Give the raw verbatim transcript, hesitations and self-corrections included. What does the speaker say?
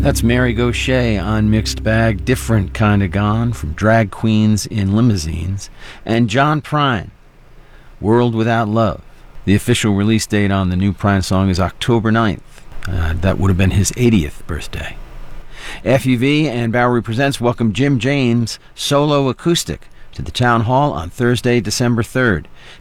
That's Mary Gauthier on Mixed Bag, Different Kinda Gone, from Drag Queens in Limousines, and John Prine, World Without Love. The official release date on the new Prine song is October ninth. Uh, that would have been his eightieth birthday. F U V and Bowery Presents welcome Jim James solo acoustic to the Town Hall on Thursday, December third.